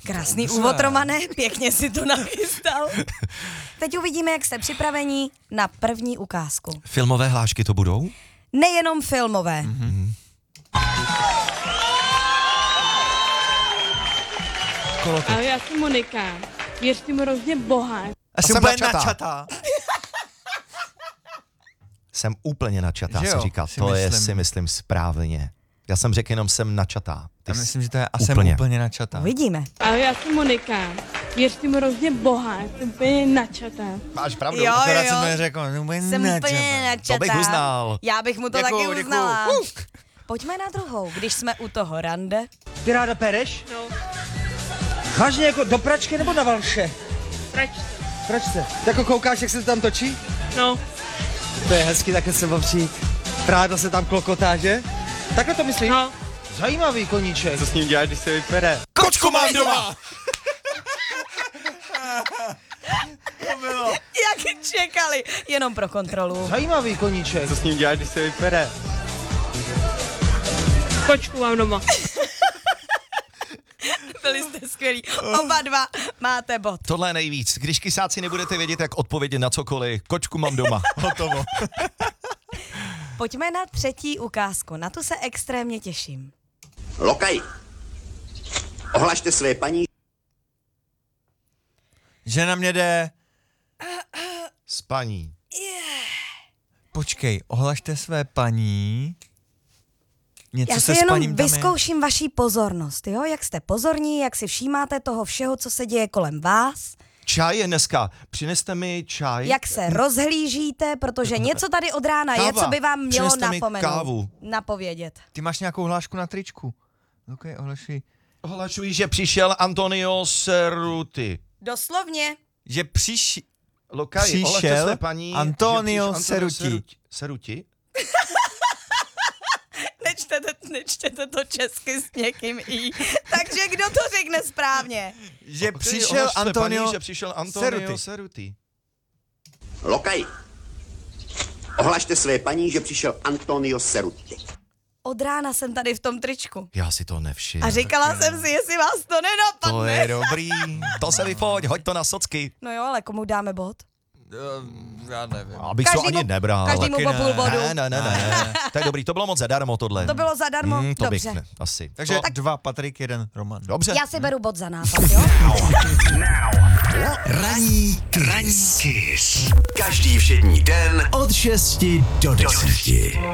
Krásný úvod, Romane, pěkně si to nachystal. Teď uvidíme, jak jste připraveni na první ukázku. Filmové hlášky to budou? Nejenom filmové. Mm-hmm. Ahoj, já jsem Monika. Věřte mi hrozně Boha. A jsem úplně načatá. Jsem úplně načatá, si říkal. To je, si myslím, správně. Já jsem řekl jenom jsem načatá. Já myslím, že to je a jsem úplně načatá. Uvidíme. Ahoj, já jsem Monika. Věřte mi hrozně Boha, jsem úplně načatá. Máš pravdu. Jo, Akorát jsem to řekl, jsem úplně načatá. To bych uznal. Já bych mu to taky uznala. Pojďme na druhou, když jsme u toho rande. Ty ráda pereš? No, Vážně jako do pračky nebo na valše? pračte. Pračce. Jako koukáš, jak se to tam točí? No, To je hezky, takhle se opřít. Ráda se tam klokotá, že? Takhle to myslíš? no. Zajímavý koníček. Co s ním děláš, když se vypere? Kočku mám doma! Jak čekali, jenom pro kontrolu. Zajímavý koníček. Co s ním děláš, když se vypere? Kočku mám doma. Byli jste skvělí. Oba dva máte bod. Tohle je nejvíc. Když kysáci nebudete vědět, jak odpovědět na cokoliv, kočku mám doma. Hotovo. Pojďme na třetí ukázku. Na tu se extrémně těším. Lokaj, ohlašte své paní. Že na mě jde. Spaní. Počkej, ohlašte své paní. Něco Já se si spaním jenom tam je. vyzkouším vaší pozornost, jo? Jak jste pozorní, jak si všímáte toho všeho, co se děje kolem vás, Čaj je dneska. Přineste mi čaj. jak se rozhlížíte, protože něco tady od rána je, Káva. co by vám mělo Přineste mi napomenout, kávu. napovědět. Ty máš nějakou hlášku na tričku. Ok, ohlašuj. Ohlašuji, že přišel Antonio Cerruti. Doslovně. Že Lokaj, ohlašte Přišel své paní, Antonio že Cerruti. Cerruti? Nečtěte to česky s někým i. Takže kdo to řekne správně? Že Ok, přišel ohlašte své Antonio paní, že přišel Antonio Cerruti. Cerruti. Lokaj, ohlašte své paní, že přišel Antonio Cerruti. Od rána jsem tady v tom tričku. Já si to nevšiml. A říkala jsem si, jestli vás to To nenapadne. je dobrý. To se vyfoť, hoď to na socky. No jo, ale komu dáme bod? Já nevím. Abych to ani nebral. Každému po půl bodu. Ne. To je dobrý, to bylo moc zadarmo tohle. To bylo zadarmo? To bych Dobře. ne, asi. Takže To- 2 Patrik, 1 Roman. Dobře. Já si beru bod za nápad, jo? Ranní Kiss. Každý všední den od 6 do 10.